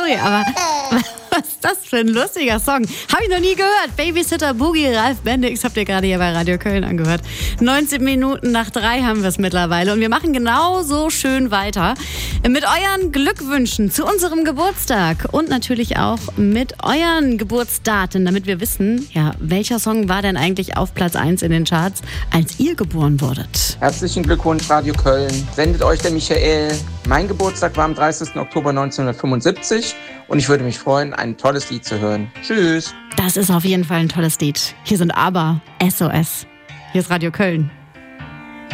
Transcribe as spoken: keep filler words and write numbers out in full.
sorry, aber was ist das für ein lustiger Song? Habe ich noch nie gehört. Babysitter Boogie, Ralf Bendix, habt ihr gerade hier bei Radio Köln angehört. neunzehn Minuten nach drei haben wir es mittlerweile und wir machen genauso schön weiter mit euren Glückwünschen zu unserem Geburtstag und natürlich auch mit euren Geburtsdaten, damit wir wissen, ja, welcher Song war denn eigentlich auf Platz eins in den Charts, als ihr geboren wurdet. Herzlichen Glückwunsch, Radio Köln. Sendet euch der Michael. Mein Geburtstag war am dreißigsten Oktober neunzehnhundertfünfundsiebzig und ich würde mich freuen, ein tolles Lied zu hören. Tschüss. Das ist auf jeden Fall ein tolles Lied. Hier sind aber S O S. Hier ist Radio Köln.